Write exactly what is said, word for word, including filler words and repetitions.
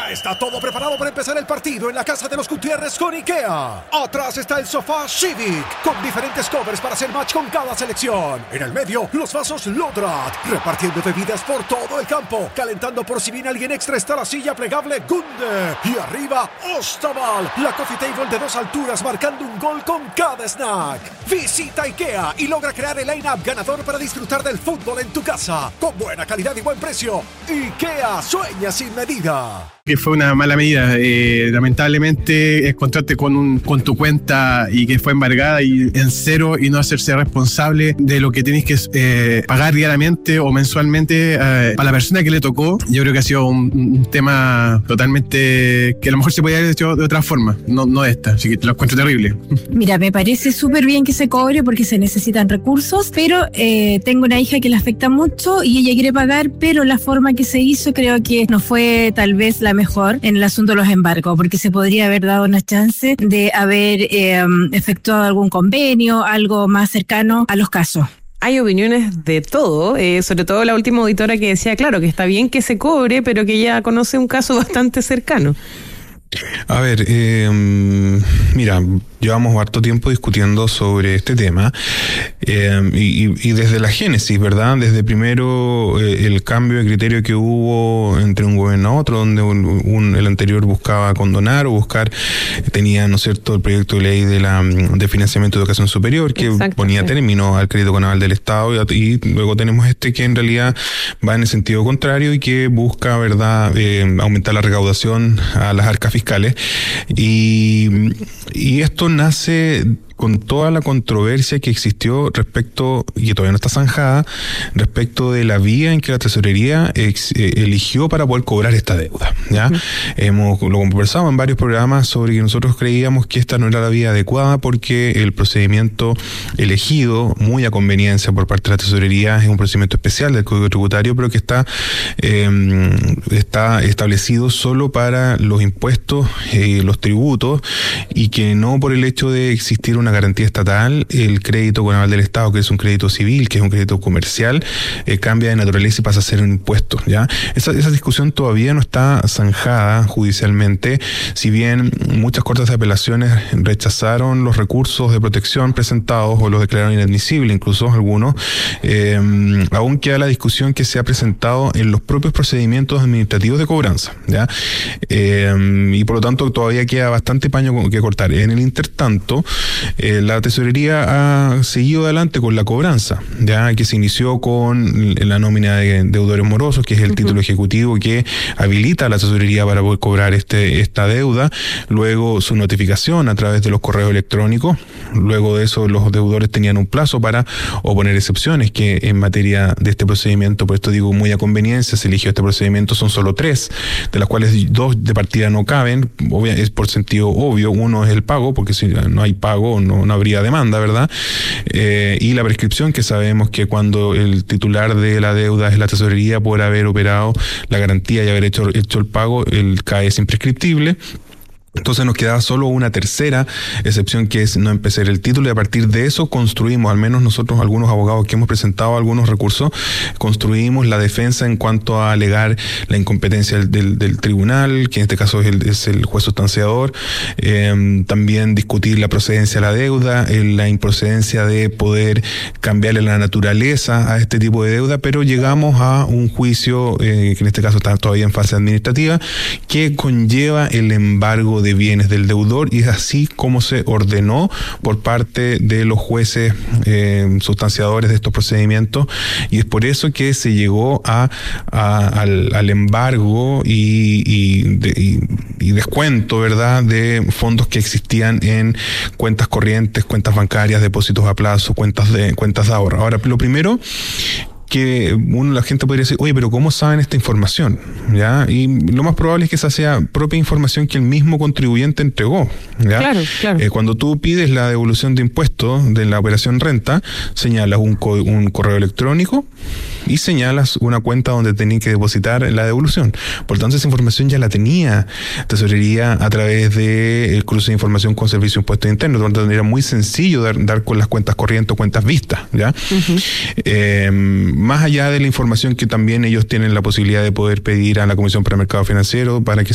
Ya está todo preparado para empezar el partido en la casa de los Gutiérrez con IKEA. Atrás está el sofá Civic, con diferentes covers para hacer match con cada selección. En el medio, los vasos Lodrat, repartiendo bebidas por todo el campo. Calentando por si viene alguien extra está la silla plegable Gunde. Y arriba, Ostaval, la coffee table de dos alturas marcando un gol con cada snack. Visita IKEA y logra crear el line-up ganador para disfrutar del fútbol en tu casa. Con buena calidad y buen precio. IKEA, sueña sin medida. Que fue una mala medida. Eh, lamentablemente encontrarte con, un, con tu cuenta y que fue embargada y en cero y no hacerse responsable de lo que tenés que eh, pagar diariamente o mensualmente eh, para la persona que le tocó. Yo creo que ha sido un, un tema totalmente que a lo mejor se podía haber hecho de otra forma, no, no de esta, así que te lo encuentro terrible. Mira, me parece súper bien que se cobre porque se necesitan recursos, pero eh, tengo una hija que le afecta mucho y ella quiere pagar, pero la forma que se hizo creo que no fue tal vez la mejor en el asunto de los embargos, porque se podría haber dado una chance de haber eh, efectuado algún convenio, algo más cercano a los casos. Hay opiniones de todo, eh, sobre todo la última auditora que decía, claro, que está bien que se cobre, pero que ella conoce un caso bastante cercano. A ver, eh, mira, llevamos harto tiempo discutiendo sobre este tema eh, y, y desde la génesis, ¿verdad? Desde primero eh, el cambio de criterio que hubo entre un gobierno a otro, donde un, un, el anterior buscaba condonar o buscar, tenía, ¿no es cierto?, el proyecto de ley de, la, de financiamiento de educación superior que Exacto, ponía sí. término al crédito con aval del Estado y, y luego tenemos este que en realidad va en el sentido contrario y que busca, ¿verdad?, eh, aumentar la recaudación a las arcas fiscales y, y esto nace con toda la controversia que existió respecto, y que todavía no está zanjada, respecto de la vía en que la tesorería ex, eh, eligió para poder cobrar esta deuda, ¿ya? Uh-huh. Hemos lo conversado en varios programas sobre que nosotros creíamos que esta no era la vía adecuada porque el procedimiento elegido, muy a conveniencia por parte de la tesorería, es un procedimiento especial del Código Tributario, pero que está, eh, está establecido solo para los impuestos, eh, los tributos, y que no por el hecho de existir una una garantía estatal, el crédito con aval del Estado, que es un crédito civil, que es un crédito comercial, eh, cambia de naturaleza y pasa a ser un impuesto, ¿ya? Esa, esa discusión todavía no está zanjada judicialmente, si bien muchas cortes de apelaciones rechazaron los recursos de protección presentados o los declararon inadmisibles, incluso algunos, eh, aún queda la discusión que se ha presentado en los propios procedimientos administrativos de cobranza, ¿ya? Eh, y por lo tanto todavía queda bastante paño que cortar. En el intertanto, Eh, la tesorería ha seguido adelante con la cobranza, ya que se inició con la nómina de deudores morosos, que es el uh-huh. título ejecutivo que habilita a la tesorería para poder cobrar este esta deuda, luego su notificación a través de los correos electrónicos, luego de eso los deudores tenían un plazo para oponer excepciones, que en materia de este procedimiento, por esto digo muy a conveniencia, se eligió este procedimiento, son solo tres, de las cuales dos de partida no caben, obvia, es por sentido obvio, uno es el pago, porque si no hay pago No, no habría demanda, ¿verdad? Eh, y la prescripción, que sabemos que cuando el titular de la deuda es la tesorería por haber operado la garantía y haber hecho, hecho el pago, el C A E es imprescriptible. Entonces nos quedaba solo una tercera excepción, que es no empezar el título, y a partir de eso construimos, al menos nosotros, algunos abogados que hemos presentado algunos recursos, construimos la defensa en cuanto a alegar la incompetencia del, del, del tribunal, que en este caso es el, es el juez sustanciador, eh, también discutir la procedencia de la deuda, eh, la improcedencia de poder cambiarle la naturaleza a este tipo de deuda, pero llegamos a un juicio, eh, que en este caso está todavía en fase administrativa, que conlleva el embargo de bienes del deudor, y es así como se ordenó por parte de los jueces eh, sustanciadores de estos procedimientos, y es por eso que se llegó a, a al, al embargo y, y, de, y, y descuento, ¿verdad?, de fondos que existían en cuentas corrientes, cuentas bancarias, depósitos a plazo, cuentas de cuentas de ahorro. Ahora, lo primero que uno, la gente podría decir, oye, pero ¿cómo saben esta información? ¿Ya? Y lo más probable es que esa sea propia información que el mismo contribuyente entregó, ¿ya? Claro, claro. Eh, cuando tú pides la devolución de impuestos de la operación renta, señalas un, co- un correo electrónico y señalas una cuenta donde tenías que depositar la devolución. Por tanto, esa información ya la tenía Tesorería a través del cruce de información con Servicio de Impuestos Internos. Por lo tanto, era muy sencillo dar, dar con las cuentas corrientes o cuentas vistas, ¿ya? Uh-huh. Eh, más allá de la información que también ellos tienen la posibilidad de poder pedir a la Comisión para el Mercado Financiero para que